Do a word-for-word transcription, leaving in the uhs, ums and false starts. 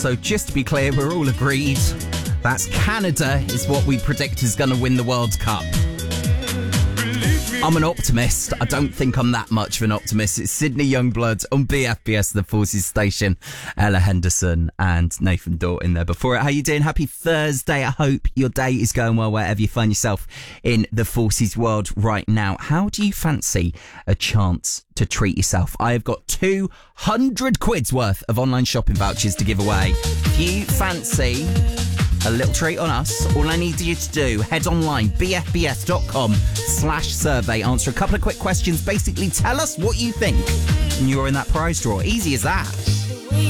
So just to be clear, we're all agreed. That's Canada is what we predict is going to win the World Cup. I'm an optimist. I don't think I'm that much of an optimist. It's Sydney Youngblood on B F B S, the Forces station. Ella Henderson and Nathan Daw in there before it. How you doing? Happy Thursday. I hope your day is going well wherever you find yourself in the Forces world right now. How do you fancy a chance to treat yourself? I have got two hundred quid's worth of online shopping vouchers to give away. If you fancy a little treat on us, all I need you to do, head online, bfbs.com slash survey, answer a couple of quick questions, basically tell us what you think, and you're in that prize draw. Easy as that.